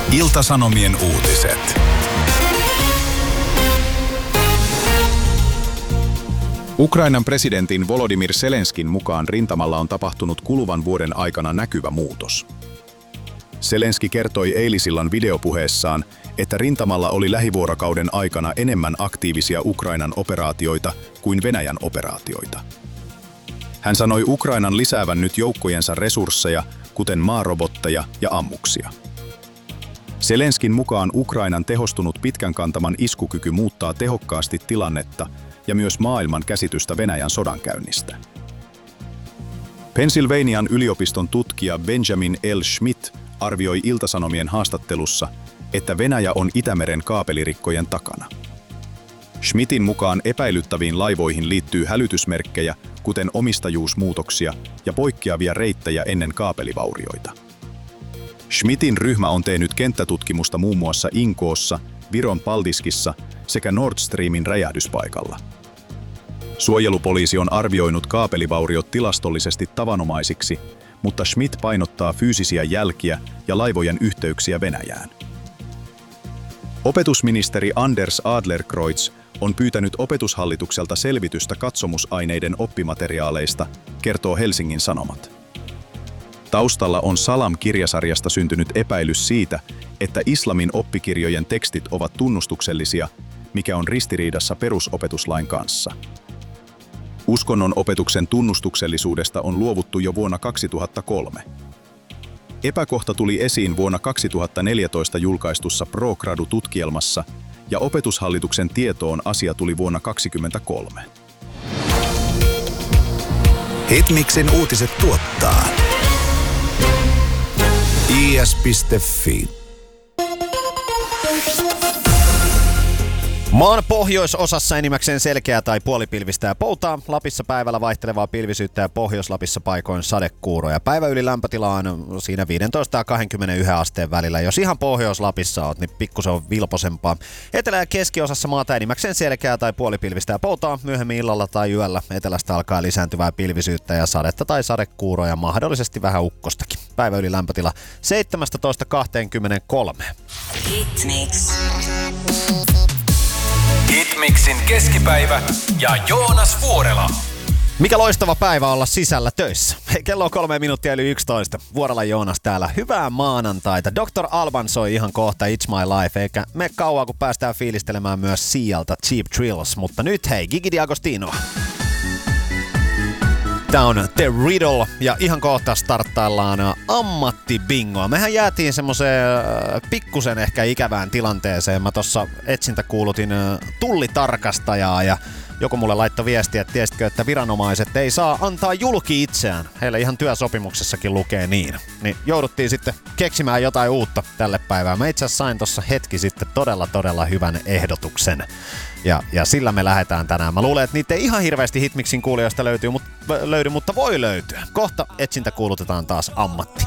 Ilta-Sanomien uutiset. Ukrainan presidentin Volodymyr Zelenskin mukaan rintamalla on tapahtunut kuluvan vuoden aikana näkyvä muutos. Zelenski kertoi eilisillan videopuheessaan, että rintamalla oli lähivuorokauden aikana enemmän aktiivisia Ukrainan operaatioita kuin Venäjän operaatioita. Hän sanoi Ukrainan lisäävän nyt joukkojensa resursseja, kuten maarobotteja ja ammuksia. Zelenskin mukaan Ukrainan tehostunut pitkän kantaman iskukyky muuttaa tehokkaasti tilannetta ja myös maailman käsitystä Venäjän sodankäynnistä. Pennsylvanian yliopiston tutkija Benjamin L. Schmidt arvioi Ilta-Sanomien haastattelussa, että Venäjä on Itämeren kaapelirikkojen takana. Schmidtin mukaan epäilyttäviin laivoihin liittyy hälytysmerkkejä, kuten omistajuusmuutoksia ja poikkeavia reittejä ennen kaapelivaurioita. Schmidtin ryhmä on tehnyt kenttätutkimusta muun muassa Inkoossa, Viron Paldiskissa sekä Nord Streamin räjähdyspaikalla. Suojelupoliisi on arvioinut kaapelivauriot tilastollisesti tavanomaisiksi, mutta Schmidt painottaa fyysisiä jälkiä ja laivojen yhteyksiä Venäjään. Opetusministeri Anders Adlercreutz on pyytänyt opetushallitukselta selvitystä katsomusaineiden oppimateriaaleista, kertoo Helsingin Sanomat. Taustalla on Salam-kirjasarjasta syntynyt epäilys siitä, että islamin oppikirjojen tekstit ovat tunnustuksellisia, mikä on ristiriidassa perusopetuslain kanssa. Uskonnon opetuksen tunnustuksellisuudesta on luovuttu jo vuonna 2003. Epäkohta tuli esiin vuonna 2014 julkaistussa ProGradu-tutkielmassa ja opetushallituksen tietoon asia tuli vuonna 2023. Hitmixin uutiset tuottaa is.fi. Maan pohjoisosassa enimmäkseen selkeää tai puolipilvistä ja poutaa. Lapissa päivällä vaihtelevaa pilvisyyttä ja Pohjois-Lapissa paikoin sadekuuroja. Päivä yli lämpötila on siinä 15 ja 21 asteen välillä. Jos ihan Pohjois-Lapissa oot, niin pikkusen on vilposempaa. Etelä- ja keskiosassa maata enimmäkseen selkeää tai puolipilvistä ja poutaa. Myöhemmin illalla tai yöllä etelästä alkaa lisääntyvää pilvisyyttä ja sadetta tai sadekuuroja, mahdollisesti vähän ukkostakin. Päivä yli lämpötila 17-23. Hitmix. Hitmixin keskipäivä ja Joonas Vuorela. Mikä loistava päivä olla sisällä töissä. Kello on 3 minuuttia yli 11. Vuorela Joonas täällä. Hyvää maanantaita. Dr. Alban soi ihan kohta It's My Life, eikä me kauaa kun päästään fiilistelemään myös Sialta Cheap Thrills. Mutta nyt hei, Gigi D'Agostino. Tää on The Riddle ja ihan kohta starttaillaan ammattibingoa. Mehän jäätiin semmoseen pikkusen ehkä ikävään tilanteeseen. Mä tossa etsintäkuulutin tullitarkastajaa ja joku mulle laittoi viestiä, että tiesitkö, että viranomaiset ei saa antaa julki itseään. Heille ihan työsopimuksessakin lukee niin. Niin jouduttiin sitten keksimään jotain uutta tälle päivään. Mä itse asiassa sain tossa hetki sitten todella hyvän ehdotuksen. Ja sillä me lähdetään tänään. Mä luulen, että niitä ei ihan hirveästi Hitmixin kuulijoista löydy, mutta voi löytyä. Kohta etsintä kuulutetaan taas ammatti.